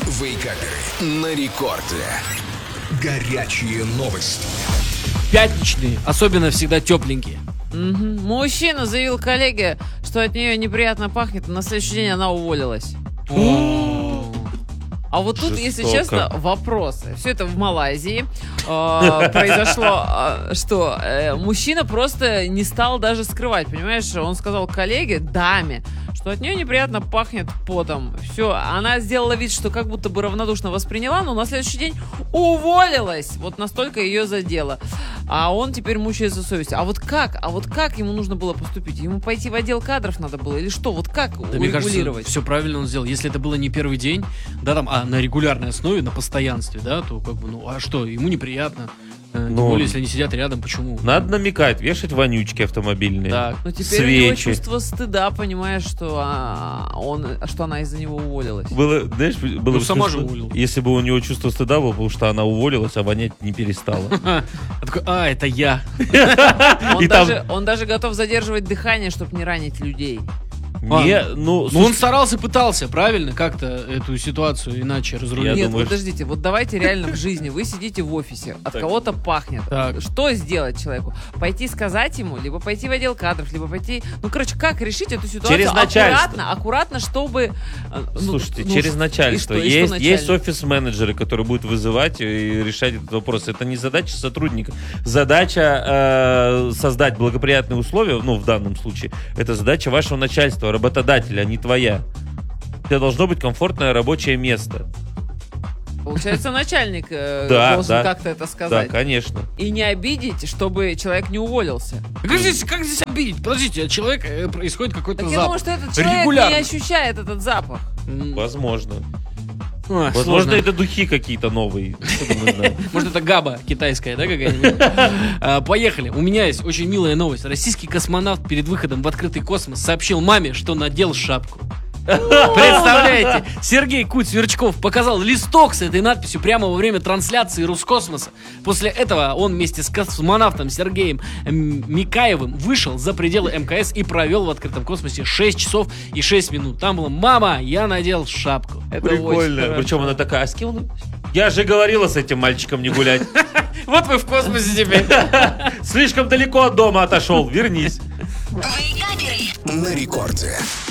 Вейкаперы на рекорде. Горячие новости. Пятничные, особенно всегда тепленькие. Мужчина заявил коллеге, что от нее неприятно пахнет, и на следующий день она уволилась. А вот тут, если честно, вопросы. Все это в Малайзии произошло, что мужчина просто не стал даже скрывать, понимаешь? Он сказал коллеге, даме, что от нее неприятно пахнет потом. Все, она сделала вид, что как будто бы равнодушно восприняла, но на следующий день уволилась. Вот настолько ее задело. А он теперь мучается совестью. А вот как ему нужно было поступить? Ему пойти в отдел кадров надо было? Или что? Вот как Мне кажется, все правильно он сделал. Если это было не первый день, да, там, на регулярной основе, на постоянстве, да, то как бы, а что, ему неприятно. Тем более, если они сидят рядом, почему? Надо намекать, вешать вонючки автомобильные. Так. Но теперь у него чувство стыда, понимаешь, что она из-за него уволилась. Знаешь, было бы сама смешно, же уволилась. если бы у него чувство стыда было, потому что она уволилась, а вонять не перестала. Это я. Он даже готов задерживать дыхание, чтобы не ранить людей. Он старался, пытался, правильно, как-то эту ситуацию иначе разрулить. Нет, подождите, вот давайте реально в жизни. Вы сидите в офисе, от кого-то пахнет. Так. Что сделать человеку? Пойти сказать ему, либо пойти в отдел кадров, либо пойти... как решить эту ситуацию? Через начальство. Аккуратно, чтобы... Слушайте, через начальство. Есть офис-менеджеры, которые будут вызывать и решать этот вопрос. Это не задача сотрудника. Задача создать благоприятные условия, в данном случае, это задача вашего начальства, работодателя, а не твоя. У тебя должно быть комфортное рабочее место. Получается, начальник должен как-то это сказать. Да, конечно. И не обидеть, чтобы человек не уволился. Как здесь обидеть? Подождите, от человека происходит какой-то Так запах. я думаю, что этот человек регулярно не ощущает этот запах. Возможно. Сложно. Возможно, это духи какие-то новые. Может, это габа китайская, да, какая-нибудь? Поехали. У меня есть очень милая новость. Российский космонавт перед выходом в открытый космос сообщил маме, что надел шапку. Представляете, Сергей Куть-Сверчков показал листок с этой надписью прямо во время трансляции Роскосмоса. После этого он вместе с космонавтом Сергеем Микаевым вышел за пределы МКС и провел в открытом космосе 6 часов и 6 минут. Там было: мама, я надел шапку. Это прикольно. Причем она такая: а с кем он? Я же говорила с этим мальчиком не гулять. Вот вы в космосе теперь. Слишком далеко от дома отошел. Вернись. На рекорде.